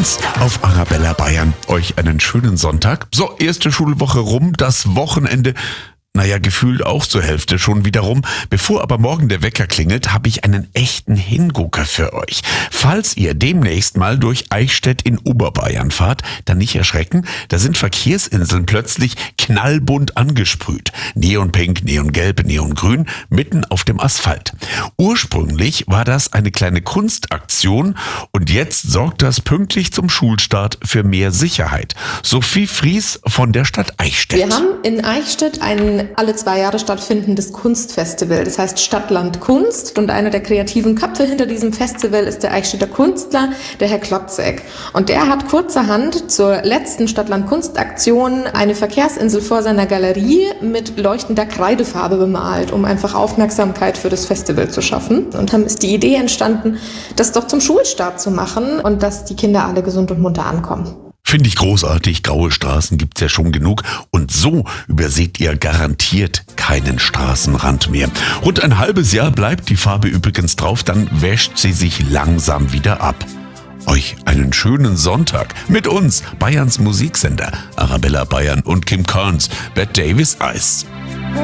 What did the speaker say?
1 auf Arabella Bayern. Euch einen schönen Sonntag. So, erste Schulwoche rum, das Wochenende. Naja, gefühlt auch zur Hälfte schon wieder rum. Bevor aber morgen der Wecker klingelt, habe ich einen echten Hingucker für euch. Falls ihr demnächst mal durch Eichstätt in Oberbayern fahrt, dann nicht erschrecken, da sind Verkehrsinseln plötzlich knallbunt angesprüht. Neonpink, Neongelb, Neongrün, mitten auf dem Asphalt. Ursprünglich war das eine kleine Kunstaktion und jetzt sorgt das pünktlich zum Schulstart für mehr Sicherheit. Sophie Fries von der Stadt Eichstätt. Wir haben in Eichstätt ein alle 2 Jahre stattfindendes Kunstfestival. Das heißt Stadtland Kunst. Und einer der kreativen Köpfe hinter diesem Festival ist der Eichstätter Künstler, der Herr Klotzek. Und der hat kurzerhand zur letzten Stadtland Kunstaktion eine Verkehrsinsel vor seiner Galerie mit leuchtender Kreidefarbe bemalt, um einfach Aufmerksamkeit für das Festival zu schaffen. Und dann ist die Idee entstanden, das doch zum Schulstart zu machen und dass die Kinder alle gesund und munter ankommen. Finde ich großartig, graue Straßen gibt's ja schon genug und so überseht ihr garantiert keinen Straßenrand mehr. Rund ein halbes Jahr bleibt die Farbe übrigens drauf, dann wäscht sie sich langsam wieder ab. Euch einen schönen Sonntag mit uns, Bayerns Musiksender, Arabella Bayern und Kim Carnes, Bette Davis Eis.